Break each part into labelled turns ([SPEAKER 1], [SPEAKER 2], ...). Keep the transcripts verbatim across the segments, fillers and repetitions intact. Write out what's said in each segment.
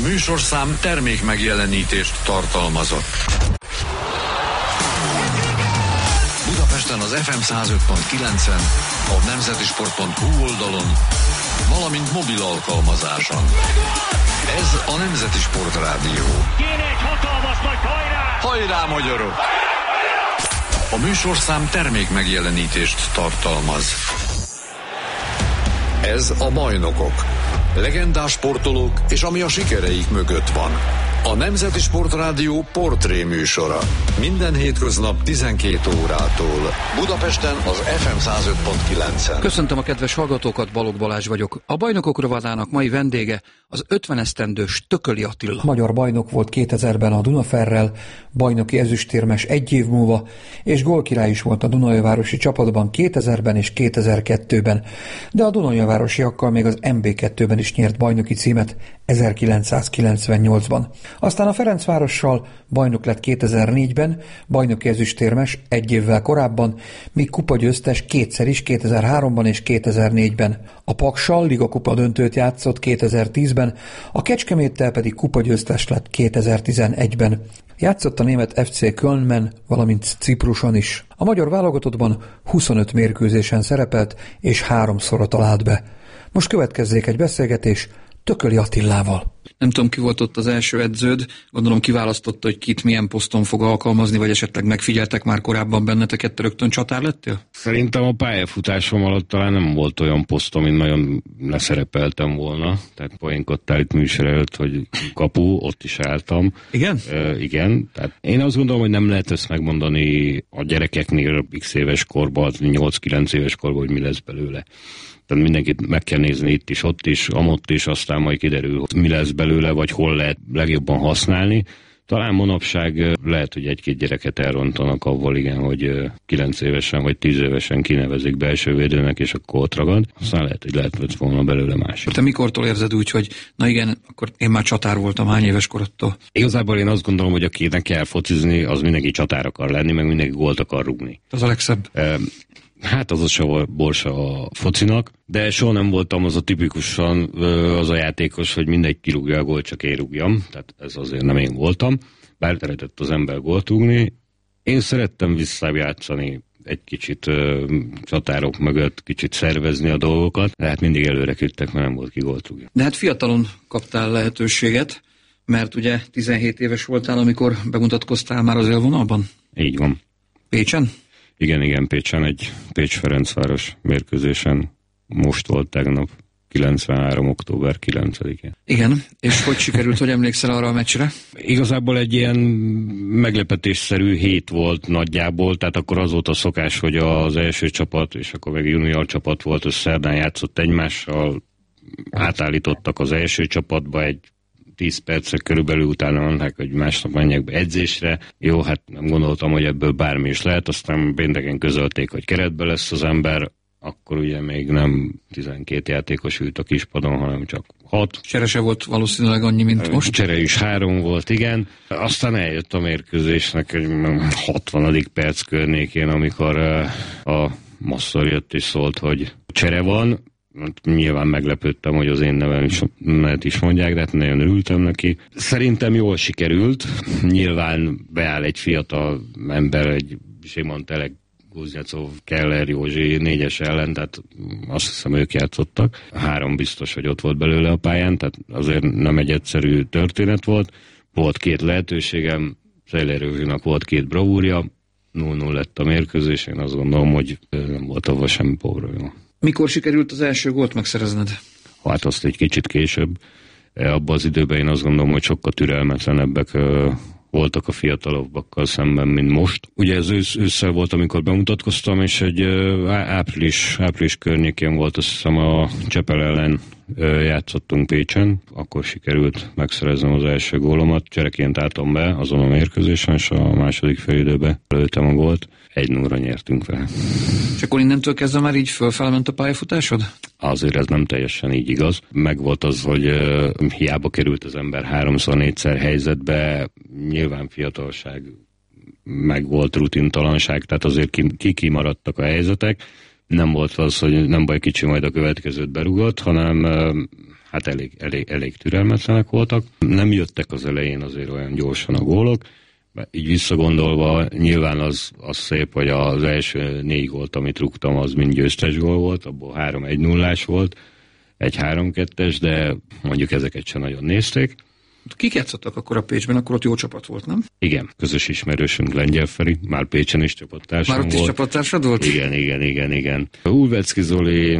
[SPEAKER 1] műsorszám termék megjelenítést tartalmazott. Budapesten az ef em száz öt pont kilencen, a nemzetisport pont hu oldalon, valamint mobil alkalmazáson. Ez a Nemzeti Sport Rádió.
[SPEAKER 2] Kéne egy hatalmas nagy hajrá!
[SPEAKER 1] Hajrá, magyarok! A műsorszám termék megjelenítést tartalmaz. Ez a Bajnokok. Legendás sportolók és ami a sikereik mögött van. A Nemzeti Sport Rádió portré műsora. Minden hétköznap tizenkét órától. Budapesten az ef em száz öt pont kilencen.
[SPEAKER 3] Köszöntöm a kedves hallgatókat, Balogh Balázs vagyok. A Bajnokok rovatának mai vendége az ötven esztendős Tököli Attila.
[SPEAKER 4] Magyar bajnok volt kétezerben a Dunaferrel, bajnoki ezüstérmes egy év múlva, és gólkirály is volt a Dunaújvárosi csapatban kétezerben és kétezer-kettőben, de a Dunaújvárosiakkal még az em bé kettőben is nyert bajnoki címet ezerkilencszázkilencvennyolcban. Aztán a Ferencvárossal bajnok lett kétezer-négyben, bajnoki ezüstérmes egy évvel korábban, míg kupagyőztes kétszer is kétezer-háromban és kétezer-négyben. A Paksal ligakupa döntőt játszott kétezer-tízben, a Kecskeméttel pedig kupagyőztes lett kétezer-tizenegyben. Játszott a német ef cé Kölnben, valamint Cipruson is. A magyar válogatottban huszonöt mérkőzésen szerepelt, és háromszor talált be. Most következzék egy beszélgetés Tököli Attilával.
[SPEAKER 3] Nem tudom, ki volt ott az első edződ, gondolom kiválasztotta, hogy kit milyen poszton fog alkalmazni, vagy esetleg megfigyeltek már korábban benneteket, te rögtön csatár lettél?
[SPEAKER 5] Szerintem a pályafutásom alatt talán nem volt olyan posztom, mint nagyon leszerepeltem volna. Tehát poénkodtál itt műsor előtt, hogy kapu, ott is álltam.
[SPEAKER 3] Igen?
[SPEAKER 5] E, igen. Tehát én azt gondolom, hogy nem lehet ezt megmondani a gyerekeknél x éves korban, nyolc-kilenc éves korban, hogy mi lesz belőle. Tehát mindenkit meg kell nézni itt is, ott is, amott is, aztán majd kiderül, hogy mi lesz belőle, vagy hol lehet legjobban használni. Talán manapság lehet, hogy egy-két gyereket elrontanak avval, igen, hogy kilenc évesen vagy tíz évesen kinevezik belső védőnek, és akkor ott ragad. Aztán lehet, hogy lehet volna belőle másik.
[SPEAKER 3] Te mikortól érzed úgy, hogy na igen, akkor én már csatár voltam, hány éves korodtól?
[SPEAKER 5] Igazából én azt gondolom, hogy akinek kell focizni, az mindenki csatár akar lenni, meg mindenki gólt akar rúgni.
[SPEAKER 3] Az a legszebb.
[SPEAKER 5] E- Hát az a borsa a focinak, de soha nem voltam az a tipikusan az a játékos, hogy mindegy kirúgja a gólt, csak én rúgjam. Tehát ez azért nem én voltam, bár szeretett az ember gólt rúgni. Én szerettem visszajátszani egy kicsit ö, csatárok mögött, kicsit szervezni a dolgokat, de hát mindig előre küldtek, mert nem volt ki gólt rúgja.
[SPEAKER 3] De hát fiatalon kaptál lehetőséget, mert ugye tizenhét éves voltál, amikor bemutatkoztál már az élvonalban?
[SPEAKER 5] Így van.
[SPEAKER 3] Pécsen?
[SPEAKER 5] Igen, igen, Pécsen, egy Pécs-Ferencváros mérkőzésen most volt tegnap, kilencvenhárom október kilencedikén.
[SPEAKER 3] Igen, és hogy sikerült, hogy emlékszel arra a meccsre?
[SPEAKER 5] Igazából egy ilyen meglepetésszerű hét volt nagyjából, tehát akkor az volt a szokás, hogy az első csapat, és akkor meg junior csapat volt, az szerdán játszott egymással, átállítottak az első csapatba egy tíz percek körülbelül, utána mondták, hogy másnap menjek be edzésre. Jó, hát nem gondoltam, hogy ebből bármi is lehet, aztán pénteken közölték, hogy keretbe lesz az ember, akkor ugye még nem tizenkét játékos ült a kispadon, hanem csak hat.
[SPEAKER 3] Csere se volt valószínűleg annyi, mint most.
[SPEAKER 5] Csere is három volt, igen. Aztán eljött a mérkőzésnek egy hatvanadik perc környékén, amikor a masszor jött és szólt, hogy csere van. Nyilván meglepődtem, hogy az én nevem is, nevet is mondják, de hát nagyon örültem neki. Szerintem jól sikerült. Nyilván beáll egy fiatal ember, egy Simon Telek, Kuznyacov, Keller, Józsi négyes ellen, tehát azt hiszem ők játszottak. Három biztos, hogy ott volt belőle a pályán, tehát azért nem egy egyszerű történet volt. Volt két lehetőségem, Szeller Józsinak volt két bravúrja, nulla nulla lett a mérkőzés, én azt gondolom, hogy nem volt avval semmi probléma.
[SPEAKER 3] Mikor sikerült az első gólt megszerezned?
[SPEAKER 5] Hát azt egy kicsit később. Abban az időben én azt gondolom, hogy sokkal türelmetlenebbek voltak a fiatalabbakkal szemben, mint most. Ugye ez ősz, ősszel volt, amikor bemutatkoztam, és egy április, április környékén volt, azt hiszem a Csepel ellen játszottunk Pécsen, akkor sikerült megszereznem az első gólomat. Csereként álltam be azon a mérkőzésen, és a második félidőbe lőttem a gólt. Egy nullra nyertünk fel.
[SPEAKER 3] És akkor innentől kezdve már így fölfelment a pályafutásod?
[SPEAKER 5] Azért ez nem teljesen így igaz. Megvolt az, hogy uh, hiába került az ember háromszor, négyszer helyzetbe, nyilván fiatalság, megvolt rutintalanság, tehát azért ki, kimaradtak a helyzetek. Nem volt az, hogy nem baj, kicsi majd a következőt berugott, hanem uh, hát elég, elég, elég türelmetlenek voltak. Nem jöttek az elején azért olyan gyorsan a gólok, így visszagondolva nyilván az, az szép, hogy az első négy gólt, amit rúgtam, az mind győztes gól volt, abból három egy nullás volt, egy három kettes, de mondjuk ezeket sem nagyon nézték.
[SPEAKER 3] Kik játszottak akkor a Pécsben? Akkor ott jó csapat volt, nem?
[SPEAKER 5] Igen, közös ismerősünk Lengyel Feri, már Pécsen is csapattársam volt.
[SPEAKER 3] Már ott is csapattársad volt?
[SPEAKER 5] Igen, igen, igen, igen. Ulvecki Zoli,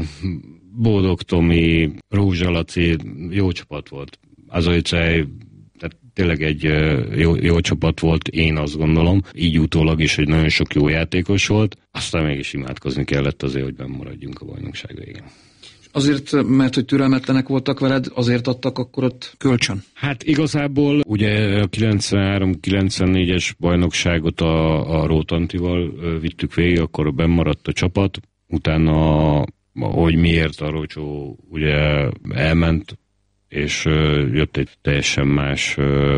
[SPEAKER 5] Bódog Tomi, Rózsa Laci, jó csapat volt. Azojcaj, tehát tényleg egy jó, jó csapat volt, én azt gondolom. Így utólag is, hogy nagyon sok jó játékos volt. Aztán mégis imádkozni kellett azért, hogy benn maradjunk a bajnokság végén.
[SPEAKER 3] Azért, mert hogy türelmetlenek voltak veled, azért adtak akkor ott kölcsön?
[SPEAKER 5] Hát igazából ugye a kilencvenhárom kilencvennégyes bajnokságot a, a Rótantival vittük végig, akkor benn maradt a csapat. Utána, hogy miért a Rocsó ugye elment, és jött egy teljesen más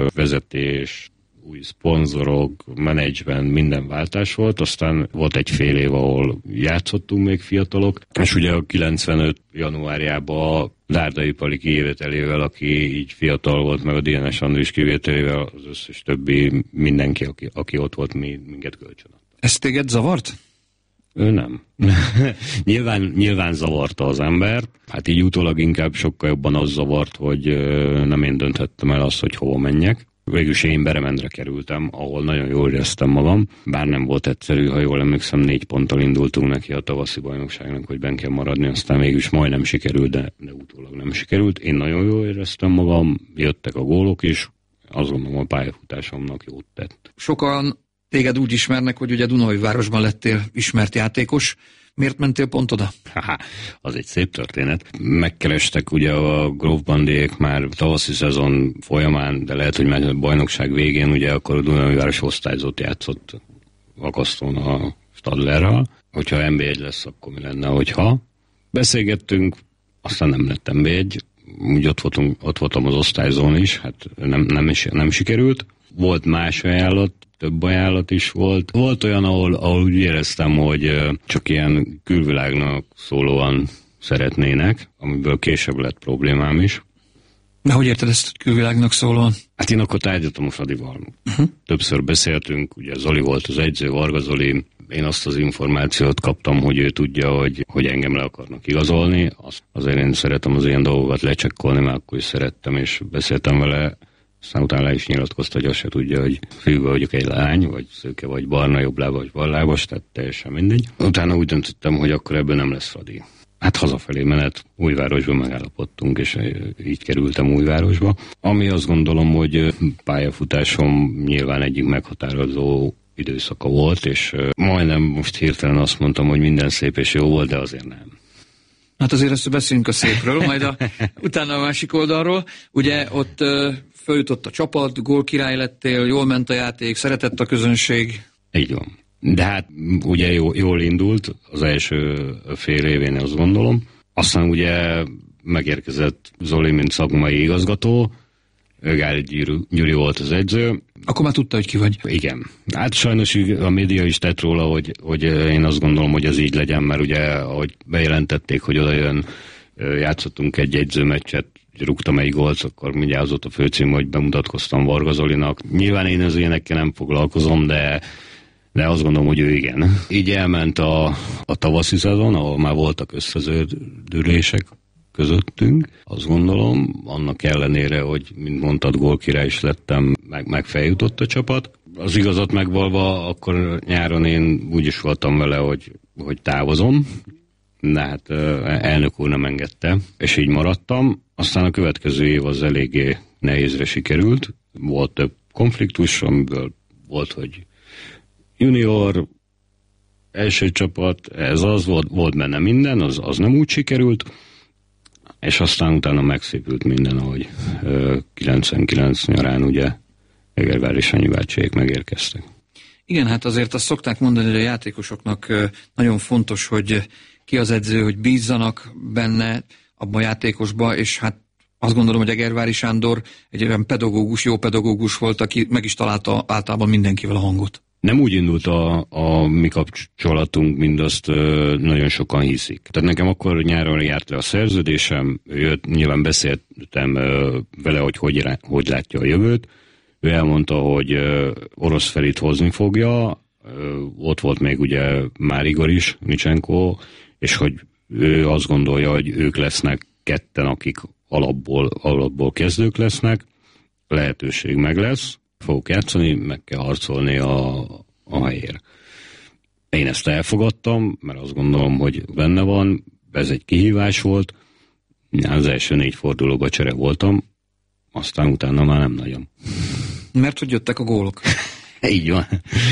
[SPEAKER 5] vezetés, új szponzorok, menedzsment, minden váltás volt, aztán volt egy fél év, ahol játszottunk még fiatalok, és ugye a kilencvenöt januárjában Dárdai Pali kivételével, aki így fiatal volt, meg a Dienes Andris kivételével, az összes többi mindenki, aki, aki ott volt, mi, minket kölcsön.
[SPEAKER 3] Ez téged zavart?
[SPEAKER 5] Ő nem. nyilván, nyilván zavarta az ember. Hát így utólag inkább sokkal jobban az zavart, hogy nem én dönthettem el azt, hogy hova menjek. Végülis én Beremendre kerültem, ahol nagyon jól éreztem magam, bár nem volt egyszerű, ha jól emlékszem, négy ponttal indultunk neki a tavaszi bajnokságnak, hogy benn kell maradni, aztán végülis majdnem sikerült, de, de utólag nem sikerült. Én nagyon jól éreztem magam, jöttek a gólok is, azt gondolom a pályafutásomnak jót tett.
[SPEAKER 3] Sokan téged úgy ismernek, hogy ugye Dunaújvárosban lettél ismert játékos. Miért mentél pont oda?
[SPEAKER 5] Haha, az egy szép történet. Megkerestek ugye a Grófbandiék már tavaszi szezon folyamán, de lehet, hogy már a bajnokság végén ugye akkor a Dunaújváros osztályzót játszott Akasztón a Stadlerral. Hogyha en bé egy lesz, akkor mi lenne, hogyha. Beszélgettünk, aztán nem lett en bé egy. Úgy ott, voltunk, ott voltam az osztályzón is, hát nem, nem, is, nem sikerült. Volt más ajánlat, több ajánlat is volt. Volt olyan, ahol, ahol úgy éreztem, hogy csak ilyen külvilágnak szólóan szeretnének, amiből később lett problémám is.
[SPEAKER 3] De hogy érted ezt külvilágnak szólóan?
[SPEAKER 5] Hát én akkor tárgyaltam a Fradival. Uh-huh. Többször beszéltünk, ugye Zoli volt az edző, Varga Zoli. Én azt az információt kaptam, hogy ő tudja, hogy, hogy engem le akarnak igazolni. Azért én szeretem az ilyen dolgokat lecsekkolni, mert akkor is szerettem, és beszéltem vele. Aztán utána le is nyilatkozta, hogy azt se tudja, hogy függve vagyok egy lány, vagy szőke, vagy barna, jobb lába, vagy ballábas, tehát teljesen mindegy. Utána úgy döntöttem, hogy akkor ebből nem lesz Fradi. Hát hazafelé menet, Újvárosban megállapodtunk, és így kerültem Újvárosba. Ami azt gondolom, hogy pályafutásom nyilván egyik meghatározó időszaka volt, és majdnem most hirtelen azt mondtam, hogy minden szép és jó volt, de azért nem.
[SPEAKER 3] Hát azért ezt beszélünk a szépről, majd a, utána a másik oldalról. Ugye ott uh, följutott a csapat, gólkirály lettél, jól ment a játék, szeretett a közönség.
[SPEAKER 5] Így van. De hát ugye jó, jól indult az első fél évén, azt gondolom. Aztán ugye megérkezett Zoli, mint szakmai igazgató, Gári Gyuri, Gyuri volt az edző.
[SPEAKER 3] Akkor már tudta, hogy ki vagy.
[SPEAKER 5] Igen. Hát sajnos a média is tett róla, hogy, hogy én azt gondolom, hogy ez így legyen, mert ugye, ahogy bejelentették, hogy oda jön, játszottunk egy jegyzőmeccset, rúgtam egy gólt, akkor mindjárt az volt a főcím, hogy bemutatkoztam Varga Zolinak. Nyilván én az ilyenekkel nem foglalkozom, de de azt gondolom, hogy ő igen. Így elment a, a tavaszi szezon, ahol már voltak összeződülések közöttünk. Azt gondolom, annak ellenére, hogy, mint mondtad, gólkirály is lettem, meg, meg feljutott a csapat. Az igazat megvalva, akkor nyáron én úgy is voltam vele, hogy, hogy távozom, de hát elnök úr nem engedte, és így maradtam. Aztán a következő év az eléggé nehézre sikerült. Volt több konfliktus, amiből volt, hogy junior, első csapat, ez az, volt, volt benne minden, az, az nem úgy sikerült, és aztán utána megszépült minden, ahogy kilencvenkilenc nyarán ugye Egervári Sanyi bácsiék megérkeztek.
[SPEAKER 3] Igen, hát azért azt szokták mondani, hogy a játékosoknak nagyon fontos, hogy ki az edző, hogy bízzanak benne abban a játékosba, és hát azt gondolom, hogy Egervári Sándor egy olyan pedagógus, jó pedagógus volt, aki meg is találta általában mindenkivel a hangot.
[SPEAKER 5] Nem úgy indult a, a mi kapcsolatunk, mint azt ö, nagyon sokan hiszik. Tehát nekem akkor nyáron járt le a szerződésem, jött, nyilván beszéltem ö, vele, hogy, hogy hogy látja a jövőt. Ő elmondta, hogy ö, Orosz Ferit hozni fogja, ö, ott volt még ugye már Igor is, Nicsenko, és hogy ő azt gondolja, hogy ők lesznek ketten, akik alapból, alapból kezdők lesznek, lehetőség meg lesz, fogok játszani, meg kell harcolni a, a helyért. Én ezt elfogadtam, mert azt gondolom, hogy benne van, ez egy kihívás volt, az első négy fordulóba csere voltam, aztán utána már nem nagyon.
[SPEAKER 3] Mert hogy jöttek a gólok.
[SPEAKER 5] Így van.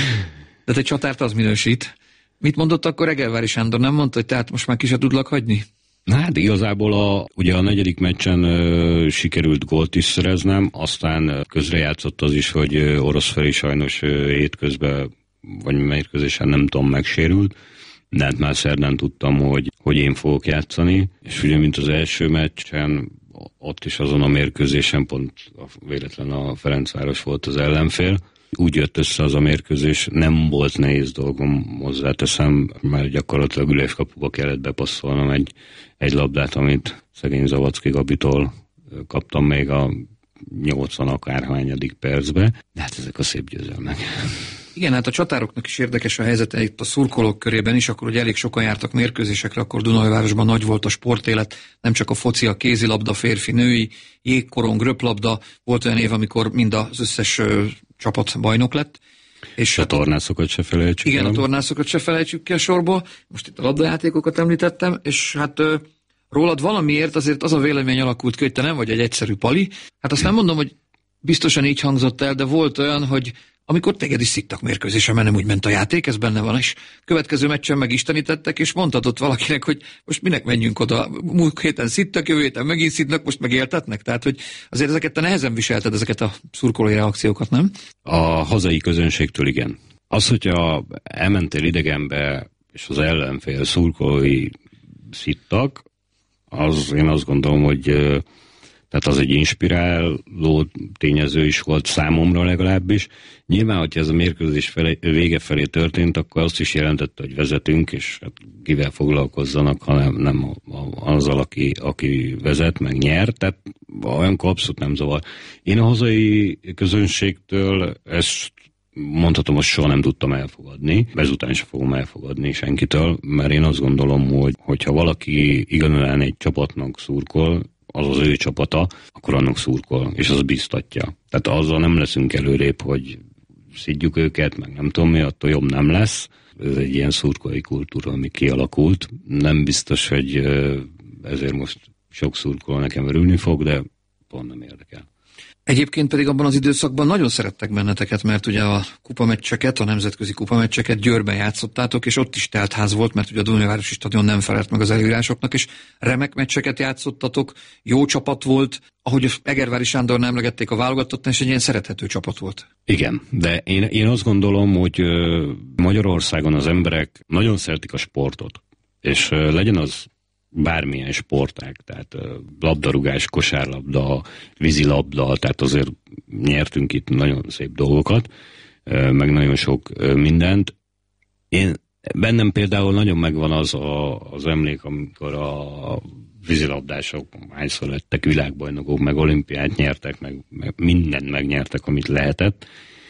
[SPEAKER 3] De egy csatárt az minősít. Mit mondott akkor Egervári Sándor? Nem mondta, hogy tehát most már ki se tudlak hagyni?
[SPEAKER 5] Hát igazából a, ugye a negyedik meccsen ö, sikerült gólt is szereznem, aztán közrejátszott az is, hogy ö, Orosz Feri sajnos ö, hétközben, vagy mérkőzésen nem tudom, megsérült, de hát már szerdán tudtam, hogy, hogy én fogok játszani, és ugye mint az első meccsen, ott is azon a mérkőzésen pont a, véletlen a Ferencváros volt az ellenfél. Úgy jött össze az a mérkőzés, nem volt nehéz dolgom, hozzáteszem, mert gyakorlatilag üres kapuba kellett bepasszolnom egy, egy labdát, amit szegény Zavacki Gabitól kaptam még a nyolcvan akárhányadik percbe, de hát ezek a szép győzelmek.
[SPEAKER 3] Igen, hát a csatároknak is érdekes a helyzete itt a szurkolók körében is, akkor ugye elég sokan jártak mérkőzésekre, akkor Dunajvárosban nagy volt a sportélet, nem csak a foci, a kézilabda, férfi, női, jégkorong, röplabda, volt olyan év, amikor mind az összes ö, csapat bajnok lett.
[SPEAKER 5] És a tornászokat se felejtsük
[SPEAKER 3] Igen,
[SPEAKER 5] el.
[SPEAKER 3] a tornászokat se felejtsük ki a sorból. Most itt a labdajátékokat említettem, és hát ö, rólad valamiért azért az a vélemény alakult ki, hogy te nem vagy egy egyszerű pali. Hát azt nem mondom, hogy biztosan így hangzott el, de volt olyan, hogy amikor téged is szittak mérkőzésen, mert nem úgy ment a játék, ez benne van, és következő meccsen megistenítettek, és mondhatott valakinek, hogy most minek menjünk oda, múlt héten szittak, jövő héten megint szitnak, most megéltetnek, tehát hogy azért ezeket te nehezen viselted, ezeket a szurkolói reakciókat, nem?
[SPEAKER 5] A hazai közönségtől igen. Az, hogyha elmentél idegenbe, és az ellenfél szurkolói szittak, az én azt gondolom, hogy tehát az egy inspiráló tényező is volt számomra legalábbis. Nyilván, hogyha ez a mérkőzés felé, vége felé történt, akkor azt is jelentette, hogy vezetünk, és hát kivel foglalkozzanak, hanem nem azzal, aki, aki vezet, meg nyer. Tehát olyankor abszolút nem zavar. Én a hazai közönségtől ezt mondhatom, hogy soha nem tudtam elfogadni. Ezután sem fogom elfogadni senkitől, mert én azt gondolom, hogy hogyha valaki igazán egy csapatnak szurkol, az az ő csapata, akkor annak szurkol, és az biztatja. Tehát azzal nem leszünk előrébb, hogy szidjuk őket, meg nem tudom mi, attól jobb nem lesz. Ez egy ilyen szurkolói kultúra, ami kialakult. Nem biztos, hogy ezért most sok szurkoló nekem örülni fog, de pont nem érdekel.
[SPEAKER 3] Egyébként pedig abban az időszakban nagyon szerettek benneteket, mert ugye a kupameccseket, a nemzetközi kupameccseket Győrben játszottátok, és ott is teltház volt, mert ugye a Dunajvárosi stadion nem felelt meg az előírásoknak, és remek meccseket játszottatok, jó csapat volt, ahogy Egervári Sándor emlegették a válogatottan, és egy ilyen szerethető csapat volt.
[SPEAKER 5] Igen, de én, én azt gondolom, hogy Magyarországon az emberek nagyon szeretik a sportot, és legyen az bármilyen sportág, tehát labdarúgás, kosárlabda, vízilabda, tehát azért nyertünk itt nagyon szép dolgokat, meg nagyon sok mindent. Én bennem például nagyon megvan az a, az emlék, amikor a vízilabdások hányszor lettek világbajnokok, meg olimpiát nyertek, meg, meg mindent megnyertek, amit lehetett,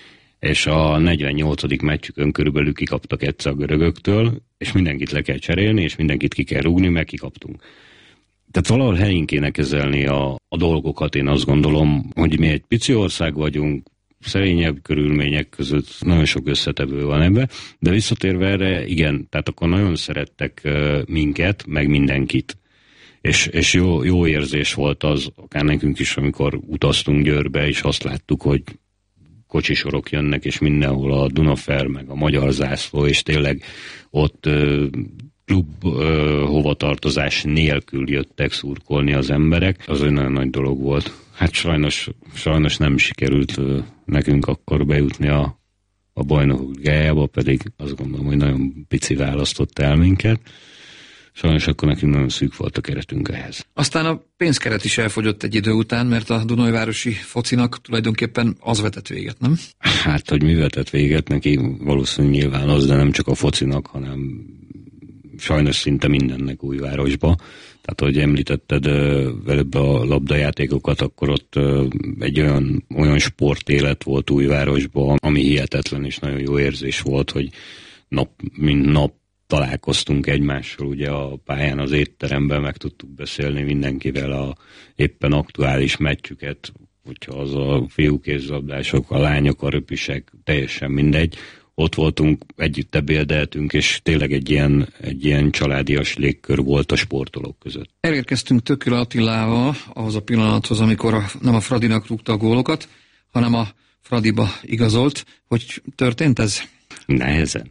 [SPEAKER 5] és a negyvennyolcadik meccsükön körülbelül kikaptak egyszer a görögöktől, és mindenkit le kell cserélni, és mindenkit ki kell rúgni, meg kikaptunk. Tehát valahol helyén kéne kezelni a, a dolgokat, én azt gondolom, hogy mi egy pici ország vagyunk, szerényebb körülmények között nagyon sok összetevő van ebbe, de visszatérve erre, igen, tehát akkor nagyon szerettek minket, meg mindenkit. És, és jó, jó érzés volt az, akár nekünk is, amikor utaztunk Győrbe, és azt láttuk, hogy kocsisorok jönnek, és mindenhol a Dunafer, meg a magyar zászló, és tényleg ott ö, klub ö, hovatartozás nélkül jöttek szurkolni az emberek. Az egy nagyon nagy dolog volt. Hát sajnos, sajnos nem sikerült ö, nekünk akkor bejutni a, a bajnokok ligájába, pedig azt gondolom, hogy nagyon pici választott el minket. sajnos akkor nekünk nagyon szűk volt a keretünk ehhez.
[SPEAKER 3] Aztán a pénzkeret is elfogyott egy idő után, mert a Dunajvárosi focinak tulajdonképpen az vetett véget, nem?
[SPEAKER 5] Hát, hogy mi vetett véget neki, valószínűleg nyilván az, de nem csak a focinak, hanem sajnos szinte mindennek Újvárosba. Tehát, ahogy említetted veled a labdajátékokat, akkor ott egy olyan, olyan sportélet volt Újvárosban, ami hihetetlen és nagyon jó érzés volt, hogy nap, mint nap találkoztunk egymással, ugye a pályán, az étteremben meg tudtuk beszélni mindenkivel a éppen aktuális meccsüket, hogyha az a fiúkézlabdások, a lányok, a röpisek, teljesen mindegy. Ott voltunk, együtt ebédeltünk, és tényleg egy ilyen, egy ilyen családias légkör volt a sportolók között.
[SPEAKER 3] Elérkeztünk Tököl Attilával ahhoz a pillanathoz, amikor a, nem a Fradinak rúgta a gólokat, hanem a Fradiba igazolt. Hogy történt ez?
[SPEAKER 5] Nehezen.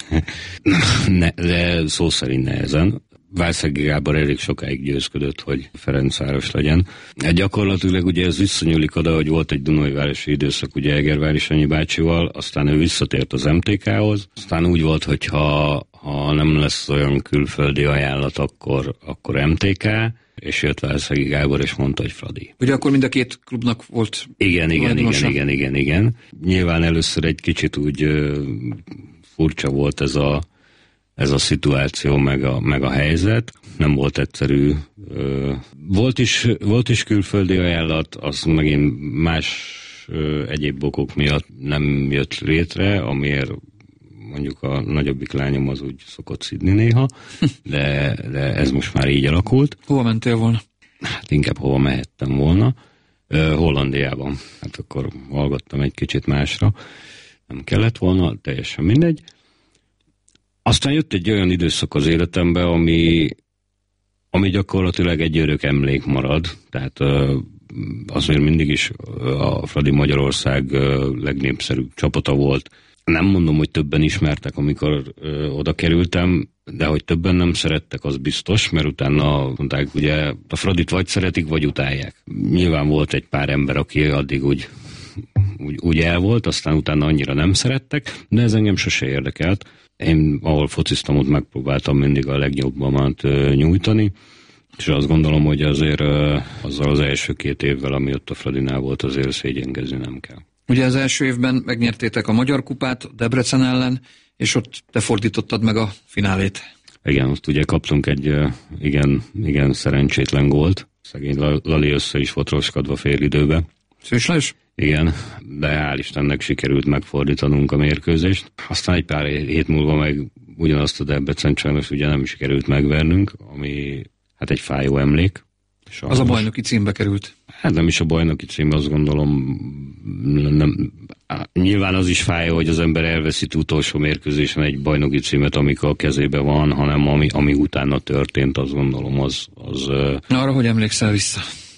[SPEAKER 5] ne, de szó szerint nehezen. Várszegi Gábor elég sokáig győzködött, hogy Ferencváros legyen. Gyakorlatilag ugye ez visszanyúlik oda, hogy volt egy dunajvárosi időszak ugye Egervári Sanyi bácsival, aztán ő visszatért az em té ká-hoz, aztán úgy volt, hogy ha, ha nem lesz olyan külföldi ajánlat, akkor, akkor em té ká, és jött Várszegi Gábor, és mondta, hogy Fradi.
[SPEAKER 3] Ugye akkor mind a két klubnak volt...
[SPEAKER 5] Igen, igen, igen, igen, igen, igen. Nyilván először egy kicsit úgy uh, furcsa volt ez a ez a szituáció, meg a, meg a helyzet. Nem volt egyszerű. Volt is, volt is külföldi ajánlat, az megint más egyéb okok miatt nem jött létre, amiért mondjuk a nagyobbik lányom az úgy szokott szidni néha, de, de ez most már így alakult.
[SPEAKER 3] Hova mentél volna?
[SPEAKER 5] Hát inkább hova mehettem volna. Hollandiában. Hát akkor hallgattam egy kicsit másra. Nem kellett volna, teljesen mindegy. Aztán jött egy olyan időszak az életembe, ami, ami gyakorlatilag egy örök emlék marad. Tehát az még mindig is a Fradi Magyarország legnépszerűbb csapata volt. Nem mondom, hogy többen ismertek, amikor oda kerültem, de hogy többen nem szerettek, az biztos, mert utána mondták, ugye a Fradit vagy szeretik, vagy utálják. Nyilván volt egy pár ember, aki addig úgy, úgy, úgy el volt, aztán utána annyira nem szerettek, de ez engem sose érdekelt. Én, ahol fociztam, ott megpróbáltam mindig a legjobbbamat uh, nyújtani, és azt gondolom, hogy azért uh, azzal az első két évvel, ami ott a Fradinál volt, azért szégyenkezni nem kell.
[SPEAKER 3] Ugye az első évben megnyertétek a Magyar Kupát Debrecen ellen, és ott te fordítottad meg a finálét.
[SPEAKER 5] Igen, ott ugye kaptunk egy uh, igen, igen szerencsétlen gólt. Szegény Lali össze is volt roskadva fél időbe.
[SPEAKER 3] Szős Lajos?
[SPEAKER 5] Igen, de hál' Istennek sikerült megfordítanunk a mérkőzést. Aztán egy pár hét múlva meg ugyanazt a Debrecen sajnos ugye nem sikerült megvernünk, ami hát egy fájó emlék. Sajnos.
[SPEAKER 3] Az a bajnoki címbe került.
[SPEAKER 5] Hát nem is a bajnoki címbe, azt gondolom, nem, nyilván az is fájó, hogy az ember elveszít utolsó mérkőzésen egy bajnoki címet, amikor a kezébe van, hanem ami, ami utána történt, azt gondolom, az... az
[SPEAKER 3] Na, arra hogy emlékszel vissza?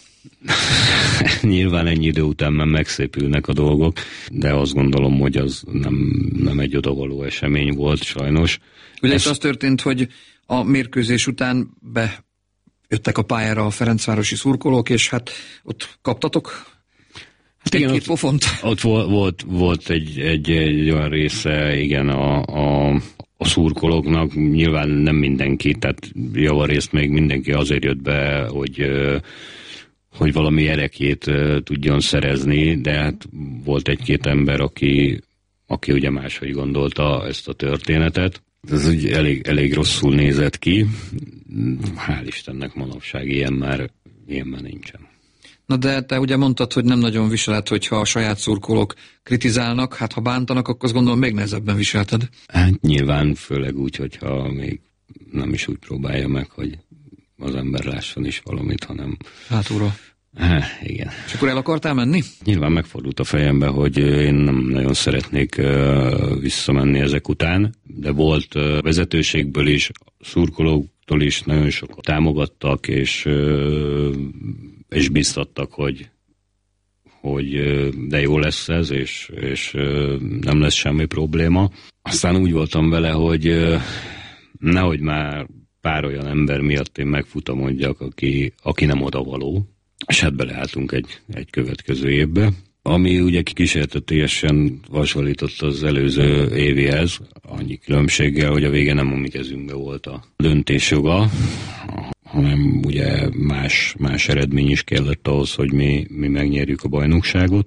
[SPEAKER 5] Nyilván ennyi idő után már megszépülnek a dolgok, de azt gondolom, hogy az nem, nem egy odavaló esemény volt, sajnos.
[SPEAKER 3] Ugye Ez... az történt, hogy a mérkőzés után bejöttek a pályára a ferencvárosi szurkolók, és hát ott kaptatok hát igen, két pofont.
[SPEAKER 5] Ott volt, volt, volt egy, egy, egy olyan része, igen, a, a, a szurkolóknak, nyilván nem mindenki, tehát javarészt még mindenki azért jött be, hogy hogy valami erekét uh, tudjon szerezni, de hát volt egy-két ember, aki, aki ugye máshogy gondolta ezt a történetet. Ez úgy elég, elég rosszul nézett ki. Hál' Istennek manapság ilyen már, ilyen már nincsen.
[SPEAKER 3] Na de te ugye mondtad, hogy nem nagyon viseled, hogyha a saját szurkolók kritizálnak, hát ha bántanak, akkor azt gondolom még nehezebben viselted.
[SPEAKER 5] Hát nyilván, főleg úgy, hogyha még nem is úgy próbálja meg, hogy az ember lásson is valamit, hanem...
[SPEAKER 3] Hátulról.
[SPEAKER 5] Há, igen.
[SPEAKER 3] És akkor el akartál menni?
[SPEAKER 5] Nyilván megfordult a fejembe, hogy én nem nagyon szeretnék uh, visszamenni ezek után, de volt uh, vezetőségből is, szurkolóktól is nagyon sokat támogattak, és, uh, és biztattak, hogy, hogy uh, de jó lesz ez, és, és uh, nem lesz semmi probléma. Aztán úgy voltam vele, hogy uh, nehogy már pár olyan ember miatt én megfutamodjak, aki, aki nem odavaló. És hát beleálltunk egy, egy következő évbe. Ami ugye kísértetiesen hasonlított az előző évihez, annyi különbséggel, hogy a vége nem a mi kezünkbe volt a döntésjoga, hanem ugye más, más eredmény is kellett ahhoz, hogy mi, mi megnyerjük a bajnokságot.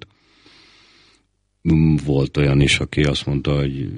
[SPEAKER 5] Volt olyan is, aki azt mondta, hogy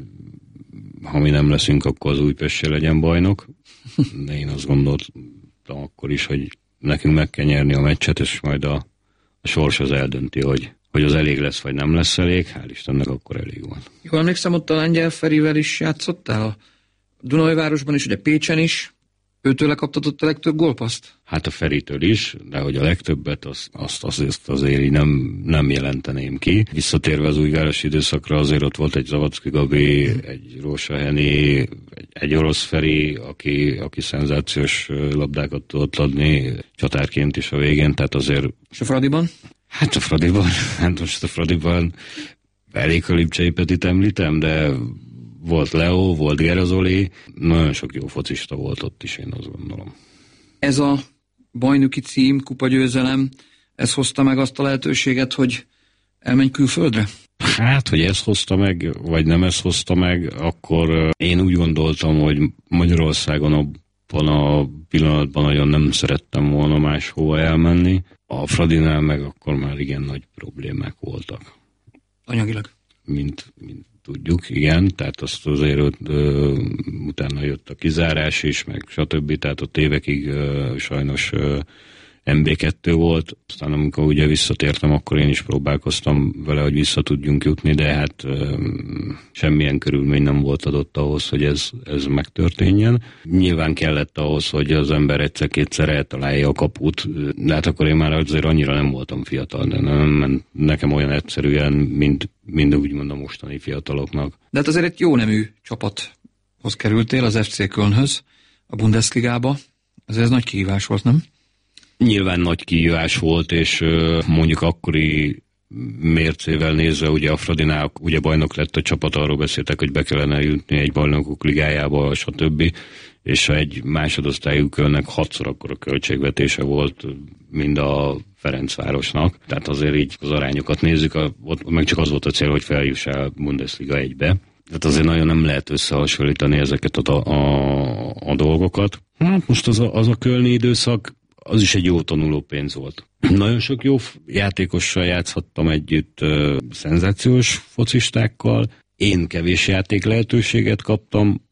[SPEAKER 5] ha mi nem leszünk, akkor az Újpest se legyen bajnok. De én azt gondoltam akkor is, hogy nekünk meg kell nyerni a meccset, és majd a, a sors az eldönti, hogy, hogy az elég lesz, vagy nem lesz elég. Hál' Istennek akkor elég van.
[SPEAKER 3] Jól emlékszem, ott a Lengyel Ferivel is játszottál? A Dunajvárosban is, ugye Pécsen is. Őtőle kaptatott a legtöbb gólpaszt?
[SPEAKER 5] Hát a Feritől is, de hogy a legtöbbet azt, azt, azt azért nem, nem jelenteném ki. Visszatérve az újvárosi időszakra, azért ott volt egy Zavacki Gabi, egy Rósa Henny, egy, egy orosz Feri, aki, aki szenzációs labdákat tudott adni csatárként is a végén, tehát azért...
[SPEAKER 3] És a Fradiban?
[SPEAKER 5] Hát a Fradiban, hát most a Fradiban elég a Lipcsei Petit említem, de... Volt Leo, volt Gerazoli, nagyon sok jó focista volt ott is, én azt gondolom.
[SPEAKER 3] Ez a bajnoki cím, kupagyőzelem, ez hozta meg azt a lehetőséget, hogy elmenj külföldre?
[SPEAKER 5] Hát, hogy ez hozta meg, vagy nem ez hozta meg, akkor én úgy gondoltam, hogy Magyarországon abban a pillanatban nagyon nem szerettem volna máshova elmenni. A Fradinál meg akkor már igen nagy problémák voltak.
[SPEAKER 3] Anyagilag? Mint, mint
[SPEAKER 5] tudjuk, igen, tehát azt azért ö, utána jött a kizárás is, meg stb. Tehát ott évekig ö, sajnos ö, em bé kettő volt, aztán amikor ugye visszatértem, akkor én is próbálkoztam vele, hogy vissza tudjunk jutni, de hát ö, semmilyen körülmény nem volt adott ahhoz, hogy ez, ez megtörténjen. Nyilván kellett ahhoz, hogy az ember egyszer-kétszer eltalálja a kaput, de hát akkor én már azért annyira nem voltam fiatal, de nem, nekem olyan egyszerűen, mint, mint úgy mondom mostani fiataloknak.
[SPEAKER 3] De hát azért egy jó nemű csapathoz kerültél, az ef cé Kölnhöz, a Bundesligába. Azért ez nagy kihívás volt, nem?
[SPEAKER 5] Nyilván nagy kihívás volt, és mondjuk akkori mércével nézve, ugye a Fradinál ugye bajnok lett a csapat, arról beszéltek, hogy be kellene jutni egy bajnokok ligájába, stb. És egy másodosztályú Kölnnek hatszor akkora költségvetése volt, mint a Ferencvárosnak. Tehát azért így az arányokat nézzük, a, ott meg csak az volt a cél, hogy feljuss el Bundesliga egybe. Tehát azért nagyon nem lehet összehasonlítani ezeket a, a, a dolgokat. Hát most az a, az a kölni időszak, az is egy jó tanuló pénz volt. Nagyon sok jó játékossal játszhattam együtt, uh, szenzációs focistákkal. Én kevés játék lehetőséget kaptam,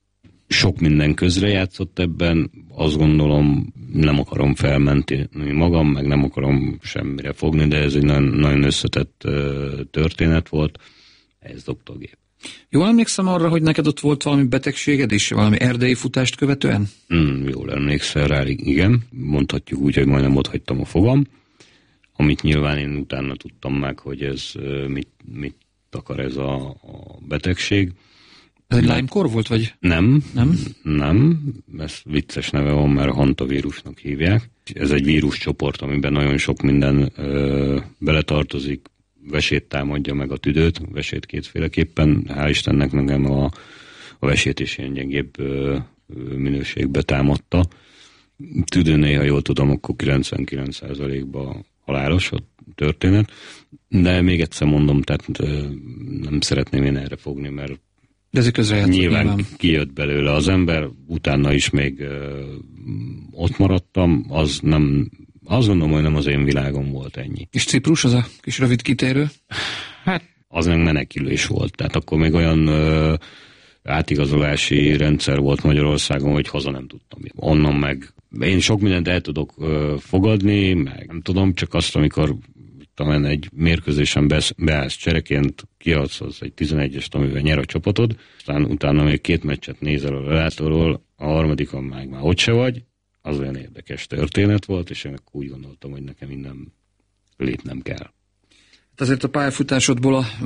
[SPEAKER 5] sok minden közre játszott ebben, azt gondolom nem akarom felmenteni magam, meg nem akarom semmire fogni, de ez egy nagyon, nagyon összetett uh, történet volt, ez dobta a gép.
[SPEAKER 3] Jól emlékszem arra, hogy neked ott volt valami betegséged is, valami erdei futást követően?
[SPEAKER 5] Mm, jól emlékszel rá, igen. Mondhatjuk úgy, hogy majdnem ott hagytam a fogam, amit nyilván én utána tudtam meg, hogy ez mit, mit akar ez a, a betegség.
[SPEAKER 3] Ez egy Lyme-kor volt, vagy?
[SPEAKER 5] Nem,
[SPEAKER 3] nem,
[SPEAKER 5] nem. Ez vicces neve van, mert hantavírusnak hívják. Ez egy víruscsoport, amiben nagyon sok minden ö, beletartozik, vesét támadja meg a tüdőt, vesét kétféleképpen, hál' Istennek nekem a, a vesét is ilyen gyengébb ö, minőségbe támadta. Tüdő néha jól tudom, akkor kilencvenkilenc százalékban halálos a történet, de még egyszer mondom, tehát ö, nem szeretném én erre fogni, mert
[SPEAKER 3] de ez közrejátszott,
[SPEAKER 5] nyilván,
[SPEAKER 3] nyilván
[SPEAKER 5] kijött belőle az ember, utána is még ö, ott maradtam, az nem... Azt gondolom, hogy nem az én világom volt ennyi.
[SPEAKER 3] És Ciprus, az a kis rövid kitérő?
[SPEAKER 5] Hát, az meg menekülés volt. Tehát akkor még olyan ö, átigazolási rendszer volt Magyarországon, hogy haza nem tudtam. Onnan meg én sok mindent el tudok ö, fogadni, meg nem tudom, csak azt, amikor talán egy mérkőzésen beállsz csereként, kiadsz az egy tizenegyest, amivel nyer a csapatod, aztán utána még két meccset nézel a lelátóról, a harmadikon meg már ott se vagy, az olyan érdekes történet volt, és én akkor úgy gondoltam, hogy nekem innen lépnem kell.
[SPEAKER 3] Hát azért a pályafutásodból a